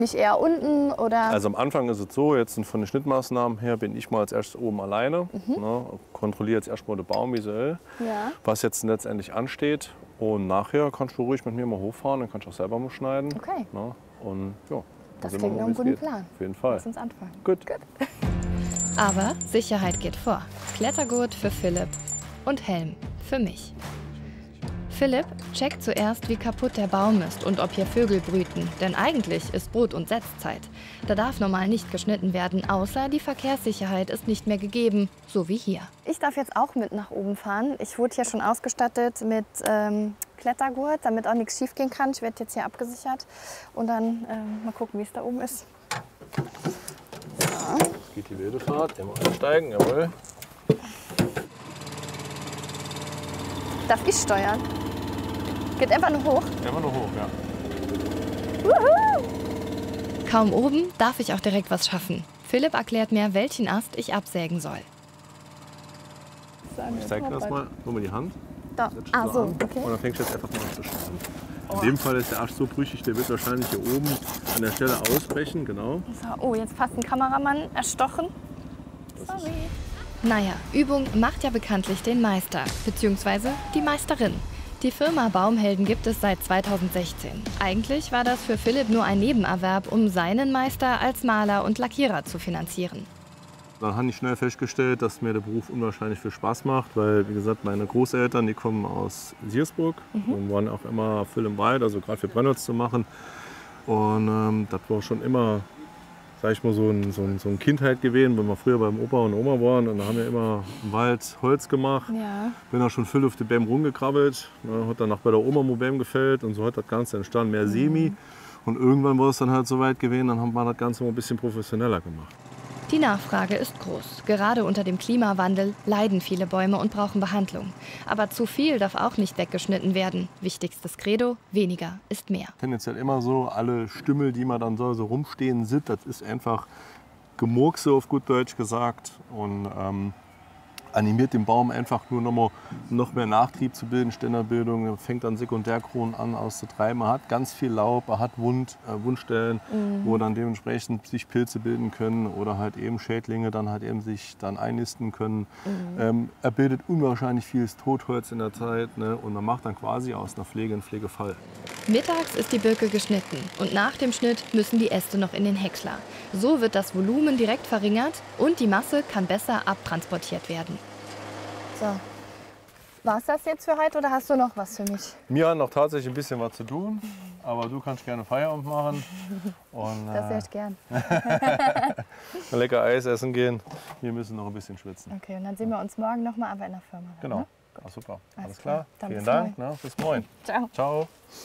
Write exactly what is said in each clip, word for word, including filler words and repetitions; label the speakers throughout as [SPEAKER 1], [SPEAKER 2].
[SPEAKER 1] Nicht eher unten oder?
[SPEAKER 2] Also am Anfang ist es so, jetzt von den Schnittmaßnahmen her bin ich mal als erstes oben alleine. Mhm. Ne, kontrolliere jetzt erstmal den Baum visuell,
[SPEAKER 1] ja.
[SPEAKER 2] was jetzt letztendlich ansteht. Und nachher kannst du ruhig mit mir mal hochfahren, dann kannst du auch selber mal schneiden.
[SPEAKER 1] Okay.
[SPEAKER 2] Ne, und ja,
[SPEAKER 1] das klingt nach einem guten Plan.
[SPEAKER 2] Auf jeden Fall.
[SPEAKER 1] Lass uns anfangen.
[SPEAKER 2] Gut.
[SPEAKER 1] Gut.
[SPEAKER 3] Aber Sicherheit geht vor. Klettergurt für Philipp und Helm für mich. Philipp checkt zuerst, wie kaputt der Baum ist und ob hier Vögel brüten. Denn eigentlich ist Brut- und Setzzeit. Da darf normal nicht geschnitten werden, außer die Verkehrssicherheit ist nicht mehr gegeben, so wie hier.
[SPEAKER 1] Ich darf jetzt auch mit nach oben fahren. Ich wurde hier schon ausgestattet mit ähm, Klettergurt, damit auch nichts schief gehen kann. Ich werde jetzt hier abgesichert und dann ähm, mal gucken, wie es da oben ist. So.
[SPEAKER 2] Jetzt geht die wilde Fahrt, immer einsteigen, jawohl.
[SPEAKER 1] Darf ich steuern? Geht einfach nur hoch?
[SPEAKER 2] Einfach nur hoch, ja.
[SPEAKER 1] Wuhu!
[SPEAKER 3] Kaum oben darf ich auch direkt was schaffen. Philipp erklärt mir, welchen Ast ich absägen soll.
[SPEAKER 2] Ich zeig dir das mal. Nimm mal die Hand.
[SPEAKER 1] Da. Ah, so, okay.
[SPEAKER 2] Und dann fängst du jetzt einfach mal an zu schneiden. In dem Fall ist der Ast so brüchig, der wird wahrscheinlich hier oben an der Stelle ausbrechen, genau.
[SPEAKER 1] So, oh, jetzt fast ein Kameramann erstochen. Sorry.
[SPEAKER 3] Naja, Übung macht ja bekanntlich den Meister, beziehungsweise die Meisterin. Die Firma Baumhelden gibt es seit zweitausendsechzehn. Eigentlich war das für Philipp nur ein Nebenerwerb, um seinen Meister als Maler und Lackierer zu finanzieren.
[SPEAKER 2] Dann habe ich schnell festgestellt, dass mir der Beruf unwahrscheinlich viel Spaß macht, weil, wie gesagt, meine Großeltern, die kommen aus Siersburg mhm. und waren auch immer viel im Wald, also gerade für Brennholz zu machen. Und ähm, das war schon immer, sag ich mal, so ein, so ein, so ein Kindheit gewesen, wenn wir früher beim Opa und Oma waren. Und da haben wir immer im Wald Holz gemacht.
[SPEAKER 1] Ja.
[SPEAKER 2] Bin auch schon viel auf die Bäm rumgekrabbelt. Ne, hat dann auch bei der Oma mo Bäm gefällt und so hat das Ganze entstanden, mehr mhm. Semi. Und irgendwann war es dann halt so weit gewesen, dann haben wir das Ganze mal ein bisschen professioneller gemacht.
[SPEAKER 3] Die Nachfrage ist groß. Gerade unter dem Klimawandel leiden viele Bäume und brauchen Behandlung. Aber zu viel darf auch nicht weggeschnitten werden. Wichtigstes Credo, weniger ist mehr.
[SPEAKER 2] Tendenziell immer so, alle Stümmel, die man dann so, so rumstehen sind, das ist einfach Gemurkse, auf gut Deutsch gesagt. Und ähm, animiert den Baum einfach nur noch, mal, noch mehr Nachtrieb zu bilden, Ständerbildung. Er fängt dann Sekundärkronen an auszutreiben. Er hat ganz viel Laub, er hat Wund, äh, Wundstellen, mhm. wo dann dementsprechend sich Pilze bilden können oder halt eben Schädlinge dann halt eben sich dann einnisten können. Mhm. Ähm, er bildet unwahrscheinlich vieles Totholz in der Zeit, ne? Und man macht dann quasi aus einer Pflege einen Pflegefall.
[SPEAKER 3] Mittags ist die Birke geschnitten und nach dem Schnitt müssen die Äste noch in den Häcksler. So wird das Volumen direkt verringert und die Masse kann besser abtransportiert werden.
[SPEAKER 1] So. War es das jetzt für heute oder hast du noch was für mich?
[SPEAKER 2] Mir hat noch tatsächlich ein bisschen was zu tun, aber du kannst gerne Feierabend machen. Und,
[SPEAKER 1] das wäre ich gern.
[SPEAKER 2] lecker Eis essen gehen. Wir müssen noch ein bisschen schwitzen.
[SPEAKER 1] Okay, und dann sehen wir uns morgen noch mal aber in der Firma.
[SPEAKER 2] Genau.
[SPEAKER 1] Ne?
[SPEAKER 2] Ah, super.
[SPEAKER 1] Alles,
[SPEAKER 2] Alles klar.
[SPEAKER 1] klar.
[SPEAKER 2] Vielen Dank. Ne? Bis morgen.
[SPEAKER 1] Ciao.
[SPEAKER 2] Ciao.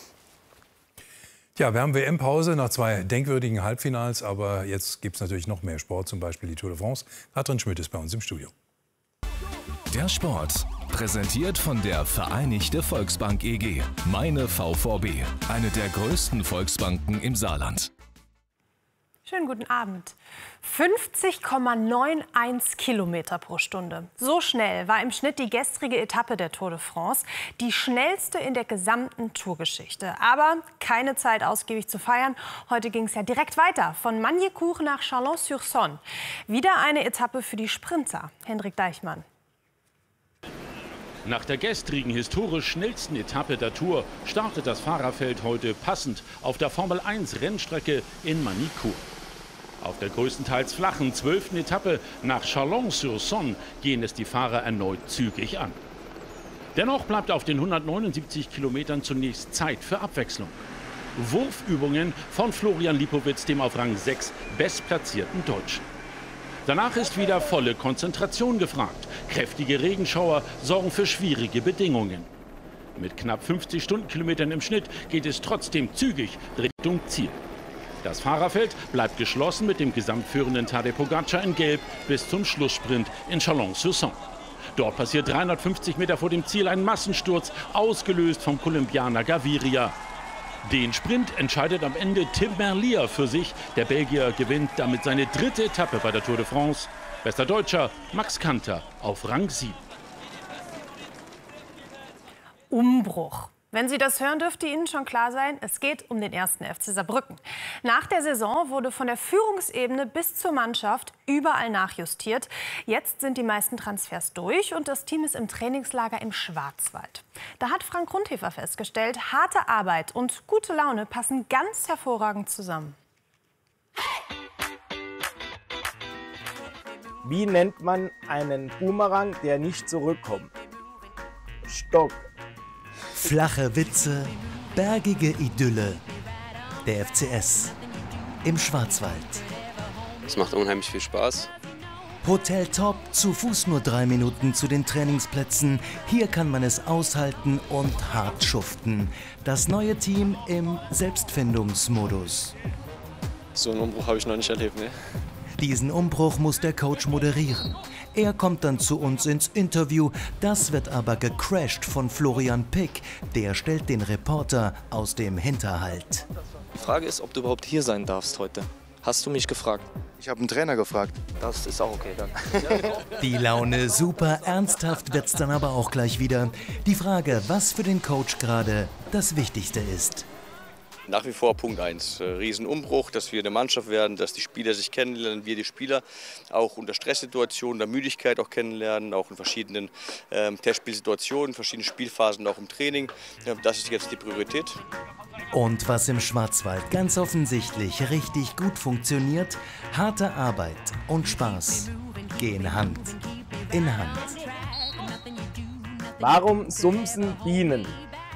[SPEAKER 4] Ja, wir haben W M-Pause nach zwei denkwürdigen Halbfinals, aber jetzt gibt es natürlich noch mehr Sport, zum Beispiel die Tour de France. Katrin Schmidt ist bei uns im Studio.
[SPEAKER 5] Der Sport, präsentiert von der Vereinigte Volksbank E G, meine V V B, eine der größten Volksbanken im Saarland.
[SPEAKER 6] Schönen guten Abend. fünfzig Komma einundneunzig Kilometer pro Stunde. So schnell war im Schnitt die gestrige Etappe der Tour de France, die schnellste in der gesamten Tourgeschichte. Aber keine Zeit ausgiebig zu feiern. Heute ging es ja direkt weiter, von Magny-Cours nach Chalon-sur-Saône. Wieder eine Etappe für die Sprinter. Hendrik Deichmann.
[SPEAKER 7] Nach der gestrigen historisch schnellsten Etappe der Tour startet das Fahrerfeld heute passend auf der Formel eins Rennstrecke in Magny-Cours. Auf der größtenteils flachen zwölften Etappe nach Chalon-sur-Saône gehen es die Fahrer erneut zügig an. Dennoch bleibt auf den hundertneunundsiebzig Kilometern zunächst Zeit für Abwechslung. Wurfübungen von Florian Lipowitz, dem auf Rang sechs bestplatzierten Deutschen. Danach ist wieder volle Konzentration gefragt. Kräftige Regenschauer sorgen für schwierige Bedingungen. Mit knapp fünfzig Stundenkilometern im Schnitt geht es trotzdem zügig Richtung Ziel. Das Fahrerfeld bleibt geschlossen mit dem gesamtführenden Tadej Pogačar in Gelb bis zum Schlusssprint in Chalon-sur-Saône. Dort passiert dreihundertfünfzig Meter vor dem Ziel ein Massensturz, ausgelöst vom Kolumbianer Gaviria. Den Sprint entscheidet am Ende Tim Merlier für sich. Der Belgier gewinnt damit seine dritte Etappe bei der Tour de France. Bester Deutscher Max Kanter auf Rang sieben.
[SPEAKER 6] Umbruch. Wenn Sie das hören, dürfte Ihnen schon klar sein, es geht um den ersten F C Saarbrücken. Nach der Saison wurde von der Führungsebene bis zur Mannschaft überall nachjustiert. Jetzt sind die meisten Transfers durch und das Team ist im Trainingslager im Schwarzwald. Da hat Frank Grundhefer festgestellt, harte Arbeit und gute Laune passen ganz hervorragend zusammen.
[SPEAKER 8] Wie nennt man einen Boomerang, der nicht zurückkommt? Stock.
[SPEAKER 9] Flache Witze, bergige Idylle. Der F C S im Schwarzwald.
[SPEAKER 10] Es macht unheimlich viel Spaß.
[SPEAKER 9] Hotel Top, zu Fuß nur drei Minuten zu den Trainingsplätzen. Hier kann man es aushalten und hart schuften. Das neue Team im Selbstfindungsmodus.
[SPEAKER 10] So einen Umbruch habe ich noch nicht erlebt, ne?
[SPEAKER 9] Diesen Umbruch muss der Coach moderieren. Er kommt dann zu uns ins Interview. Das wird aber gecrasht von Florian Pick. Der stellt den Reporter aus dem Hinterhalt.
[SPEAKER 10] Die Frage ist, ob du überhaupt hier sein darfst heute. Hast du mich gefragt?
[SPEAKER 11] Ich habe einen Trainer gefragt.
[SPEAKER 10] Das ist auch okay dann.
[SPEAKER 9] Die Laune super, ernsthaft wird's dann aber auch gleich wieder. Die Frage, was für den Coach gerade das Wichtigste ist.
[SPEAKER 10] Nach wie vor Punkt eins. Riesenumbruch, dass wir eine Mannschaft werden, dass die Spieler sich kennenlernen, wir die Spieler auch unter Stresssituationen, der Müdigkeit auch kennenlernen, auch in verschiedenen ähm, Testspielsituationen, verschiedenen Spielphasen auch im Training. Das ist jetzt die Priorität.
[SPEAKER 9] Und was im Schwarzwald ganz offensichtlich richtig gut funktioniert, harte Arbeit und Spaß gehen Hand in Hand.
[SPEAKER 8] Warum sumsen Bienen?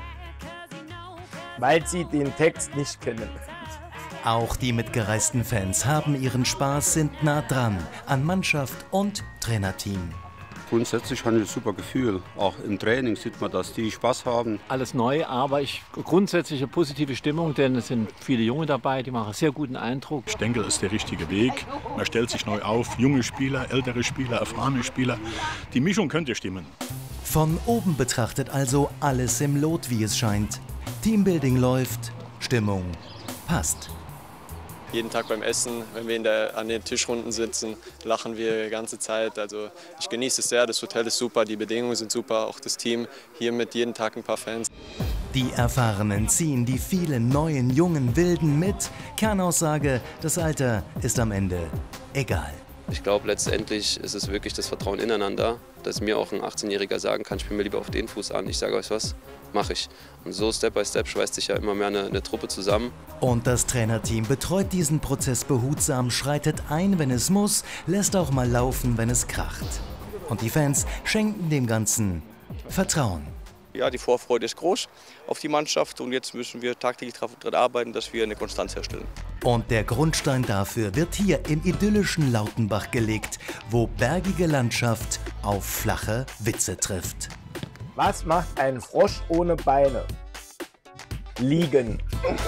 [SPEAKER 8] Weil sie den Text nicht kennen.
[SPEAKER 9] Auch die mitgereisten Fans haben ihren Spaß, sind nah dran an Mannschaft und Trainerteam.
[SPEAKER 12] Grundsätzlich habe ich ein super Gefühl. Auch im Training sieht man, dass die Spaß haben.
[SPEAKER 13] Alles neu, aber ich grundsätzlich eine positive Stimmung, denn es sind viele Junge dabei, die machen einen sehr guten Eindruck.
[SPEAKER 14] Ich denke, das ist der richtige Weg. Man stellt sich neu auf. Junge Spieler, ältere Spieler, erfahrene Spieler. Die Mischung könnte stimmen.
[SPEAKER 9] Von oben betrachtet also alles im Lot, wie es scheint. Teambuilding läuft, Stimmung passt.
[SPEAKER 10] Jeden Tag beim Essen, wenn wir in der, an den Tischrunden sitzen, lachen wir die ganze Zeit. Also ich genieße es sehr, das Hotel ist super, die Bedingungen sind super, auch das Team, hier mit jeden Tag ein paar Fans.
[SPEAKER 9] Die Erfahrenen ziehen die vielen neuen, jungen Wilden mit. Kernaussage, das Alter ist am Ende egal.
[SPEAKER 10] Ich glaube, letztendlich ist es wirklich das Vertrauen ineinander, dass mir auch ein achtzehnjähriger sagen kann, spiel mir lieber auf den Fuß an. Ich sage euch was, mache ich. Und so Step by Step schweißt sich ja immer mehr eine, eine Truppe zusammen.
[SPEAKER 9] Und das Trainerteam betreut diesen Prozess behutsam, schreitet ein, wenn es muss, lässt auch mal laufen, wenn es kracht. Und die Fans schenken dem Ganzen Vertrauen.
[SPEAKER 10] Ja, die Vorfreude ist groß auf die Mannschaft und jetzt müssen wir tagtäglich daran arbeiten, dass wir eine Konstanz herstellen.
[SPEAKER 9] Und der Grundstein dafür wird hier im idyllischen Lautenbach gelegt, wo bergige Landschaft auf flache Witze trifft.
[SPEAKER 8] Was macht ein Frosch ohne Beine? Liegen.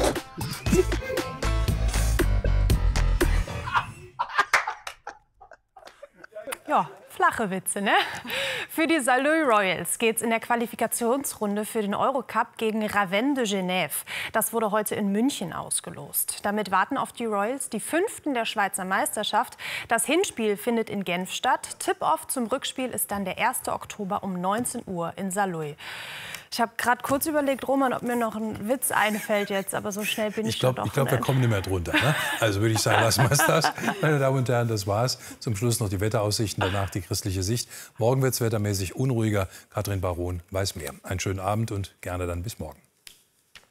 [SPEAKER 6] Ja, flache Witze, ne? Für die Saarlouis Royals geht es in der Qualifikationsrunde für den Eurocup gegen Ravenne de Genève. Das wurde heute in München ausgelost. Damit warten auf die Royals die Fünften der Schweizer Meisterschaft. Das Hinspiel findet in Genf statt. Tip-Off zum Rückspiel ist dann der erste Oktober um neunzehn Uhr in Saarlouis. Ich habe gerade kurz überlegt, Roman, ob mir noch ein Witz einfällt jetzt, aber so schnell bin ich, ich
[SPEAKER 4] glaub,
[SPEAKER 6] doch
[SPEAKER 4] Ich glaube,
[SPEAKER 6] nicht.
[SPEAKER 4] wir kommen nicht mehr drunter. Ne? Also würde ich sagen, lassen wir es das. Meine Damen und Herren, das war's. Zum Schluss noch die Wetteraussichten, danach die christliche Sicht. Morgen wird es wettermäßig unruhiger. Katrin Baron weiß mehr. Einen schönen Abend und gerne dann bis morgen.